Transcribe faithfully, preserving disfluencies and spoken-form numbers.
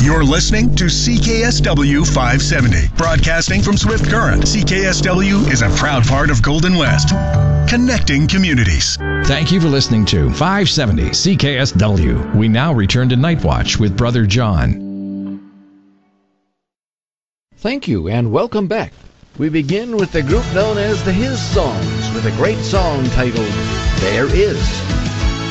You're listening to C K S W five seventy, broadcasting from Swift Current. C K S W is a proud part of Golden West, connecting communities. Thank you for listening to five seventy C K S W. We now return to Night Watch with Brother John. Thank you, and welcome back. We begin with the group known as the His Songs with a great song titled There Is.